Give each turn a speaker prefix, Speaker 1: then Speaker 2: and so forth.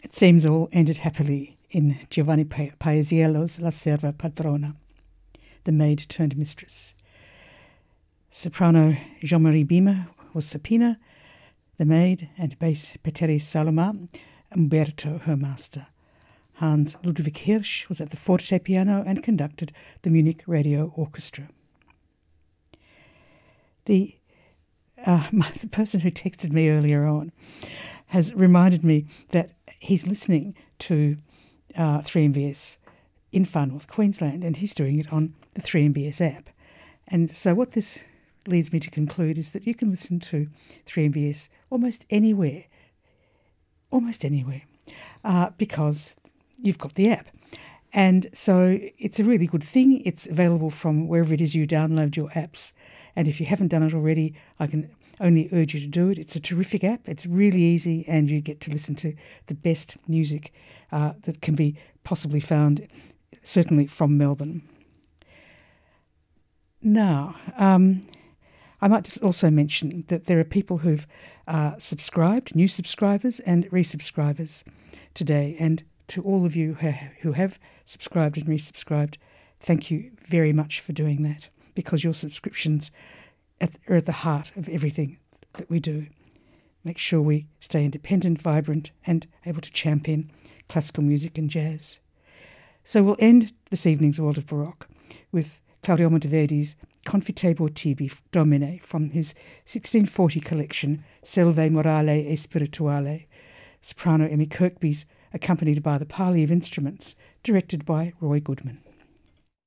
Speaker 1: It seems all ended happily in Giovanni Paesiello's La Serva Padrona, the maid turned mistress. Soprano Jean-Marie Bima was Sapina, the maid, and bass Petteri Saloma, Umberto, her master. Hans Ludwig Hirsch was at the forte piano and conducted the Munich Radio Orchestra. The person who texted me earlier on has reminded me that he's listening to 3MBS in Far North Queensland, and he's doing it on the 3MBS app. And so what this leads me to conclude is that you can listen to 3MBS almost anywhere, because you've got the app. And so it's a really good thing. It's available from wherever it is you download your apps. And if you haven't done it already, I can only urge you to do it. It's a terrific app. It's really easy, and you get to listen to the best music that can be possibly found, certainly from Melbourne. Now, I might just also mention that there are people who've subscribed, new subscribers and resubscribers today. And to all of you who have subscribed and resubscribed, thank you very much for doing that, because your subscriptions are at the heart of everything that we do. Make sure we stay independent, vibrant, and able to champion classical music and jazz. So we'll end this evening's World of Baroque with Claudio Monteverdi's Confitebor tibi Domine from his 1640 collection Selvae Morale e Spirituale, soprano Emmy Kirkby's accompanied by the Parley of Instruments, directed by Roy Goodman.